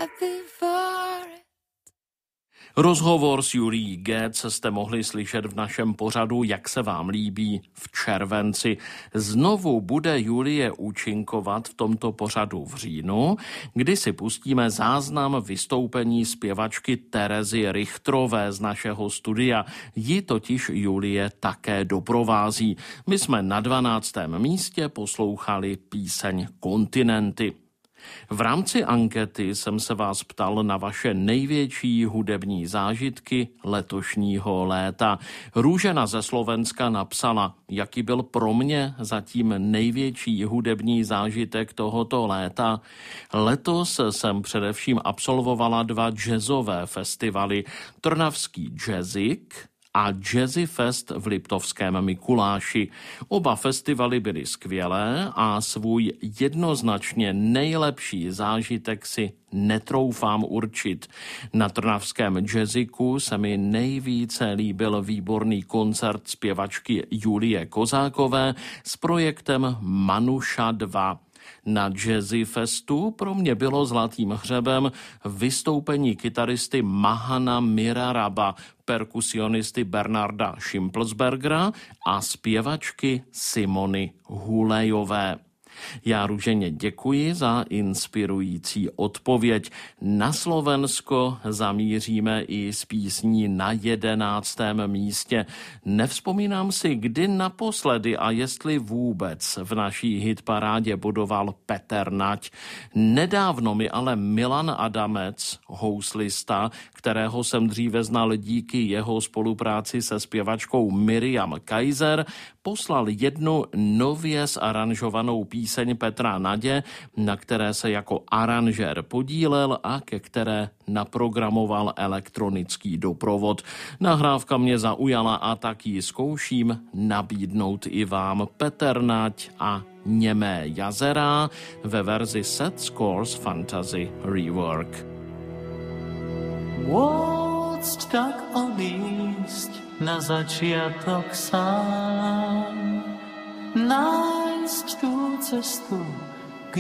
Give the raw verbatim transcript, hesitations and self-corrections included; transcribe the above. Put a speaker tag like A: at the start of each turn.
A: happy for it.
B: Rozhovor s Julií Getz jste mohli slyšet v našem pořadu Jak se vám líbí v červenci. Znovu bude Julie účinkovat v tomto pořadu v říjnu, kdy si pustíme záznam vystoupení zpěvačky Terezy Richterové z našeho studia. Ji totiž Julie také doprovází. My jsme na dvanáctém místě poslouchali píseň Kontinenty. V rámci ankety jsem se vás ptal na vaše největší hudební zážitky letošního léta. Růžena ze Slovenska napsala, jaký byl pro mě zatím největší hudební zážitek tohoto léta. Letos jsem především absolvovala dva jazzové festivaly, Trnavský jazzik a Jazzy Fest v Liptovském Mikuláši. Oba festivaly byly skvělé a svůj jednoznačně nejlepší zážitek si netroufám určit. Na Trnavském jazziku se mi nejvíce líbil výborný koncert zpěvačky Julie Kozákové s projektem Manuša dva. Na Jazzy Festu pro mě bylo zlatým hřebem vystoupení kytaristy Mahana Miraraba, perkusionisty Bernarda Šimplsbergera a zpěvačky Simony Hulejové. Já Růženě děkuji za inspirující odpověď. Na Slovensko zamíříme i s písní na jedenáctém místě. Nevzpomínám si, kdy naposledy a jestli vůbec v naší hitparádě bodoval Petr Nať. Nedávno mi ale Milan Adamec, houslista, kterého jsem dříve znal díky jeho spolupráci se zpěvačkou Miriam Kaiser, poslal jednu nově zaranžovanou píseň Petra Nadě, na které se jako aranžér podílel a ke které naprogramoval elektronický doprovod. Nahrávka mě zaujala a tak ji zkouším nabídnout i vám. Petr Nať a Němé jazera ve verzi Set Scores Fantasy Rework.
C: Môcť tak odísť na začiatok sám, nájsť tú cestu